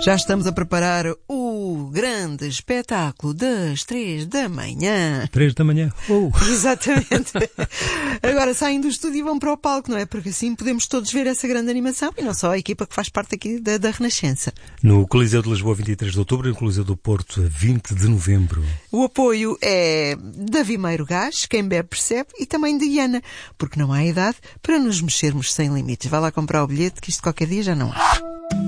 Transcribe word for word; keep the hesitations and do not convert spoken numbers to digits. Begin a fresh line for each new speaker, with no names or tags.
Já estamos a preparar o grande espetáculo das três da manhã.
Três da manhã? Oh.
Exatamente. Agora saem do estúdio e vão para o palco, não é? Porque assim podemos todos ver essa grande animação e não só a equipa que faz parte aqui da, da Renascença.
No Coliseu de Lisboa, vinte e três de outubro, e no Coliseu do Porto, vinte de novembro.
O apoio é da Vimeiro Gás, quem bebe percebe, e também de Iana, porque não há idade para nos mexermos sem limites. Vai lá comprar o bilhete que isto qualquer dia já não há.